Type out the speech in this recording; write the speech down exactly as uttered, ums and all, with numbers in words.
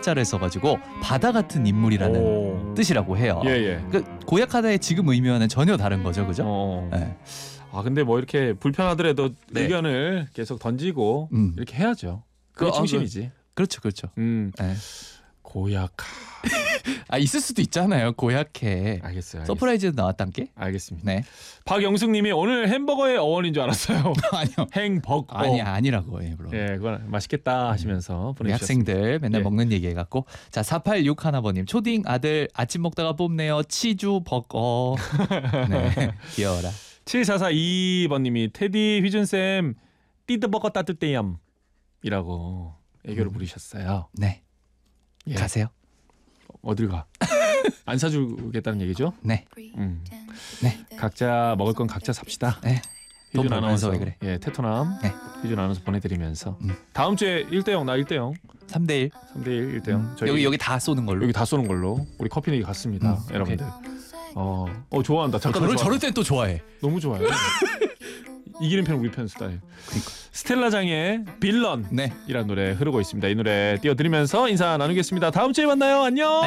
한자를 써가지고 바다 같은 인물이라는 오. 뜻이라고 해요. 예, 예. 그 고약하다의 지금 의미와는 전혀 다른 거죠, 그죠? 어. 네. 아 근데 뭐 이렇게 불편하더라도 네. 의견을 계속 던지고 음. 이렇게 해야죠. 그게 그, 충심이지. 그렇죠, 그렇죠. 음. 네. 고약하. 아 있을 수도 있잖아요, 고약해. 알겠어요. 서프라이즈 나왔단 게? 알겠습니다. 네. 박영숙님이 오늘 햄버거의 어원인 줄 알았어요. 아니요. 행버거. 아니 아니라고 해, 물론. 예, 그건 맛있겠다 하시면서 우리 보내주셨습니다. 학생들 맨날 예. 먹는 얘기 해갖고 자 사팔육 하나번님 초딩 아들 아침 먹다가 뽐내요 치주 버거. 네 귀여워라. 칠사사이번님이 테디 휘준쌤 띠드버거 따뜻대염 이라고 애교를 음. 부르셨어요. 네 예. 가세요. 어딜 가? 안 사주겠다는 얘기죠? 네. 음. 네. 각자 먹을 건 각자 삽시다. 네. 돈 휘준 벌면서 아나운서 왜 그래? 예, 테토남 네. 휘준 아나운서 보내드리면서 음. 다음 주에 일 대 영 나 일 대 영 삼 대 일. 삼 대 일 일 대 영 저희 여기 여기 다 쏘는 걸로. 여기 다 쏘는 걸로 우리 커피 내기 갔습니다. 음, 여러분들. 어, 어 좋아한다. 잠깐 저를 저럴 땐 또 좋아해. 너무 좋아요. 이기는 편 우리 편 스타일. 그러니까. 스텔라장의 빌런 네. 이라는 노래 흐르고 있습니다. 이 노래 띄워드리면서 인사 나누겠습니다. 다음 주에 만나요. 안녕.